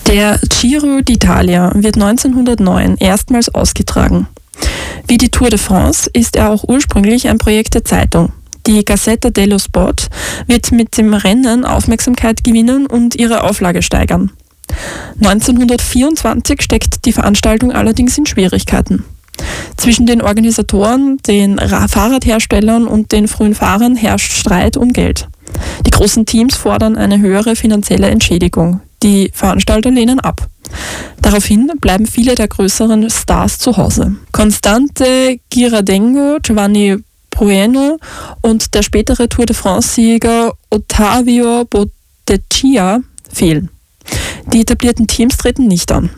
Der Giro d'Italia wird 1909 erstmals ausgetragen. Wie die Tour de France ist er auch ursprünglich ein Projekt der Zeitung. Die Gazzetta dello Sport wird mit dem Rennen Aufmerksamkeit gewinnen und ihre Auflage steigern. 1924 steckt die Veranstaltung allerdings in Schwierigkeiten. Zwischen den Organisatoren, den Fahrradherstellern und den frühen Fahrern herrscht Streit um Geld. Die großen Teams fordern eine höhere finanzielle Entschädigung. Die Veranstalter lehnen ab. Daraufhin bleiben viele der größeren Stars zu Hause. Constante Girardengo, Giovanni Bueno und der spätere Tour de France-Sieger Ottavio Bottecchia fehlen. Die etablierten Teams treten nicht an.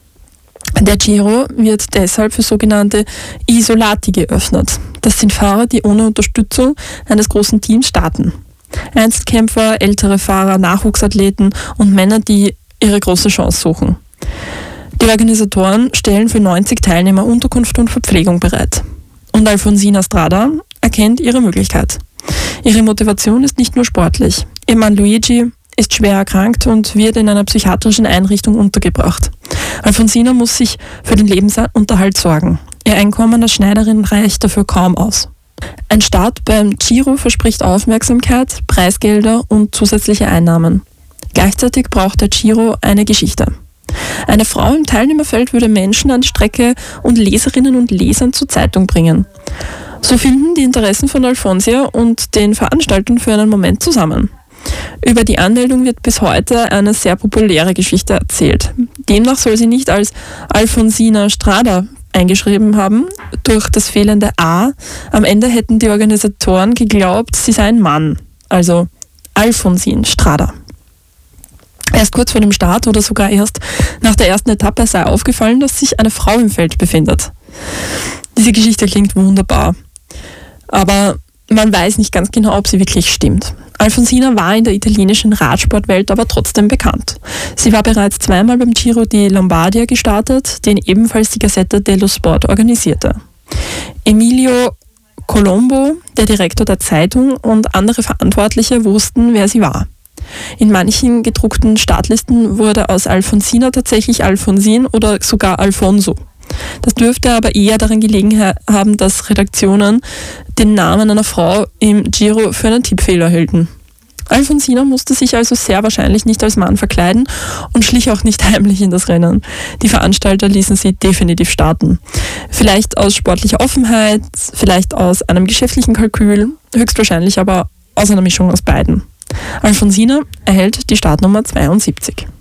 Der Giro wird deshalb für sogenannte Isolati geöffnet. Das sind Fahrer, die ohne Unterstützung eines großen Teams starten. Einzelkämpfer, ältere Fahrer, Nachwuchsathleten und Männer, die ihre große Chance suchen. Die Organisatoren stellen für 90 Teilnehmer Unterkunft und Verpflegung bereit. Und Alfonsina Strada erkennt ihre Möglichkeit. Ihre Motivation ist nicht nur sportlich. Ihr Mann Luigi ist schwer erkrankt und wird in einer psychiatrischen Einrichtung untergebracht. Alfonsina muss sich für den Lebensunterhalt sorgen. Ihr Einkommen als Schneiderin reicht dafür kaum aus. Ein Start beim Giro verspricht Aufmerksamkeit, Preisgelder und zusätzliche Einnahmen. Gleichzeitig braucht der Giro eine Geschichte. Eine Frau im Teilnehmerfeld würde Menschen an die Strecke und Leserinnen und Lesern zur Zeitung bringen. So finden die Interessen von Alfonsia und den Veranstaltern für einen Moment zusammen. Über die Anmeldung wird bis heute eine sehr populäre Geschichte erzählt. Demnach soll sie nicht als Alfonsina Strada eingeschrieben haben. Durch das fehlende A am Ende hätten die Organisatoren geglaubt, sie sei ein Mann, also Alfonsin Strada. Erst kurz vor dem Start oder sogar erst nach der ersten Etappe sei aufgefallen, dass sich eine Frau im Feld befindet. Diese Geschichte klingt wunderbar, aber man weiß nicht ganz genau, ob sie wirklich stimmt. Alfonsina war in der italienischen Radsportwelt aber trotzdem bekannt. Sie war bereits zweimal beim Giro di Lombardia gestartet, den ebenfalls die Gazzetta dello Sport organisierte. Emilio Colombo, der Direktor der Zeitung, und andere Verantwortliche wussten, wer sie war. In manchen gedruckten Startlisten wurde aus Alfonsina tatsächlich Alfonsin oder sogar Alfonso. Das dürfte aber eher daran gelegen haben, dass Redaktionen den Namen einer Frau im Giro für einen Tippfehler hielten. Alfonsina musste sich also sehr wahrscheinlich nicht als Mann verkleiden und schlich auch nicht heimlich in das Rennen. Die Veranstalter ließen sie definitiv starten. Vielleicht aus sportlicher Offenheit, vielleicht aus einem geschäftlichen Kalkül, höchstwahrscheinlich aber aus einer Mischung aus beiden. Alfonsina erhält die Startnummer 72.